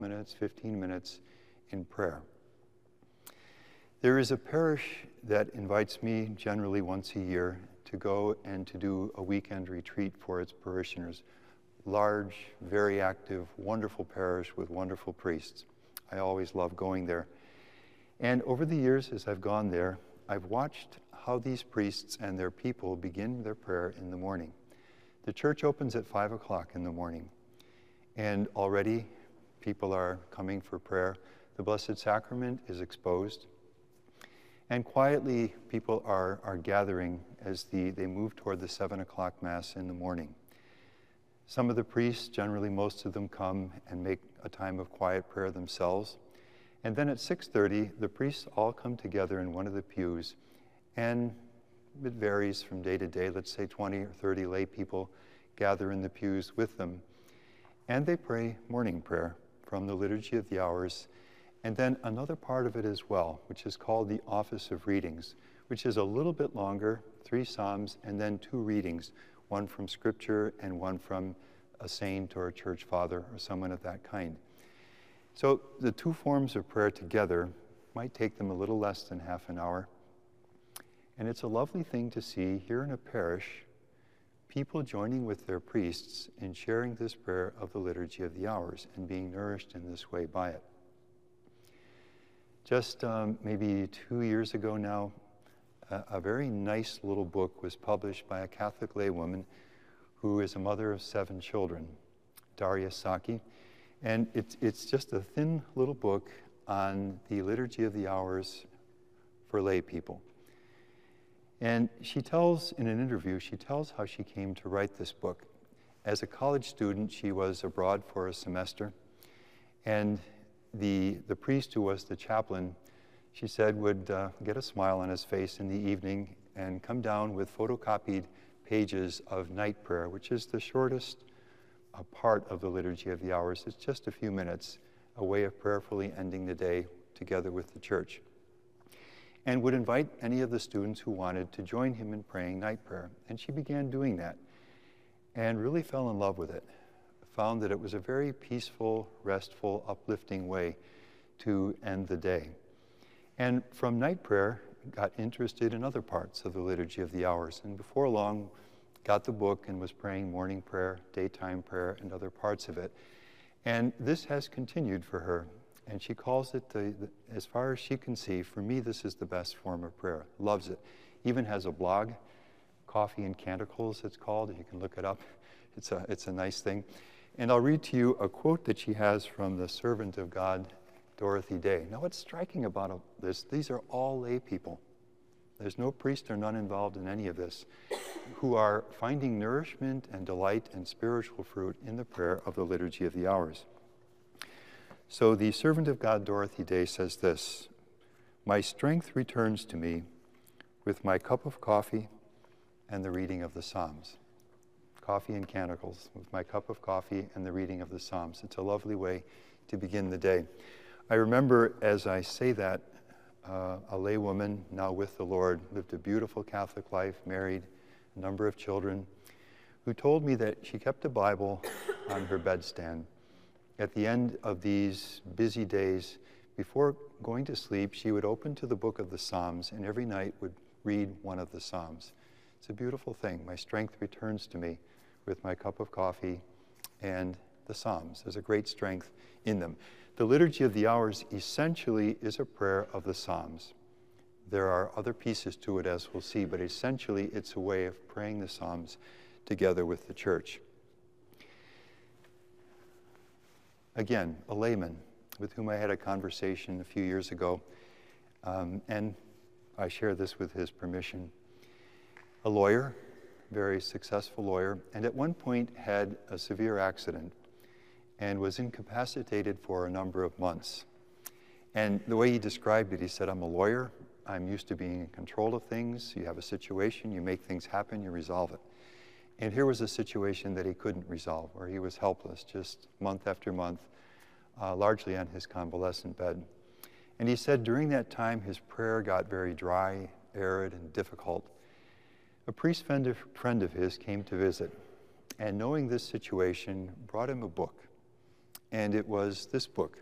minutes, 15 minutes in prayer. There is a parish that invites me generally once a year to go and to do a weekend retreat for its parishioners. Large, very active, wonderful parish with wonderful priests. I always love going there. And over the years, as I've gone there, I've watched how these priests and their people begin their prayer in the morning. The church opens at 5 o'clock in the morning, and already people are coming for prayer. The Blessed Sacrament is exposed, and quietly people are gathering as they move toward the 7 o'clock Mass in the morning. Some of the priests, generally most of them, come and make a time of quiet prayer themselves. And then at 6:30, the priests all come together in one of the pews, and it varies from day to day. Let's say 20 or 30 lay people gather in the pews with them, and they pray morning prayer from the Liturgy of the Hours, and then another part of it as well, which is called the Office of Readings, which is a little bit longer, 3 Psalms, and then 2 readings, one from Scripture and one from a saint or a church father or someone of that kind. So the 2 forms of prayer together might take them a little less than half an hour. And it's a lovely thing to see here in a parish, people joining with their priests in sharing this prayer of the Liturgy of the Hours and being nourished in this way by it. Just maybe 2 years ago now, a very nice little book was published by a Catholic laywoman who is a mother of 7 children, Daria Saki. And it's just a thin little book on the Liturgy of the Hours for lay people. And she tells, in an interview, she tells how she came to write this book. As a college student, she was abroad for a semester, and the priest who was the chaplain, she said, would get a smile on his face in the evening and come down with photocopied pages of night prayer, which is the shortest part of the Liturgy of the Hours. It's just a few minutes, a way of prayerfully ending the day together with the church, and would invite any of the students who wanted to join him in praying night prayer. And she began doing that and really fell in love with it, found that it was a very peaceful, restful, uplifting way to end the day. And from night prayer, got interested in other parts of the Liturgy of the Hours, and before long got the book and was praying morning prayer, daytime prayer, and other parts of it. And this has continued for her. And she calls it, as far as she can see, for me, this is the best form of prayer. Loves it. Even has a blog, Coffee and Canticles, it's called. You can look it up. It's a nice thing. And I'll read to you a quote that she has from the servant of God, Dorothy Day. Now, what's striking about this, these are all lay people. There's no priest or nun involved in any of this, who are finding nourishment and delight and spiritual fruit in the prayer of the Liturgy of the Hours. So the servant of God, Dorothy Day, says this: "My strength returns to me with my cup of coffee and the reading of the Psalms." Coffee and Canticles, with my cup of coffee and the reading of the Psalms. It's a lovely way to begin the day. I remember as I say that, a laywoman, now with the Lord, lived a beautiful Catholic life, married, a number of children, who told me that she kept a Bible on her bedstand. At the end of these busy days, before going to sleep, she would open to the book of the Psalms, and every night would read one of the Psalms. It's a beautiful thing. My strength returns to me with my cup of coffee and the Psalms. There's a great strength in them. The Liturgy of the Hours essentially is a prayer of the Psalms. There are other pieces to it, as we'll see, but essentially it's a way of praying the Psalms together with the church. Again, a layman with whom I had a conversation a few years ago, and I share this with his permission. A lawyer, very successful lawyer, and at one point had a severe accident and was incapacitated for a number of months. And the way he described it, he said, "I'm a lawyer. I'm used to being in control of things. You have a situation, you make things happen, you resolve it." And here was a situation that he couldn't resolve, where he was helpless, just month after month, largely on his convalescent bed. And he said during that time, his prayer got very dry, arid, and difficult. A priest friend of his came to visit, and knowing this situation, brought him a book and it was this book,